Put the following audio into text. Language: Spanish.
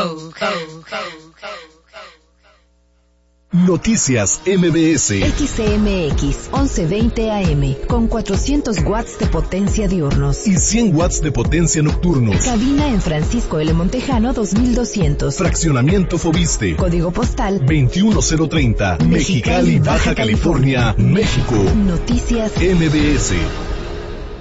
Noticias MBS. XCMX 1120 AM con 400 watts de potencia diurnos y 100 watts de potencia nocturnos. Cabina en Francisco L. Montejano 2200. Fraccionamiento Fobiste. Código postal 21030. Mexicali, Baja California, México. Noticias MBS.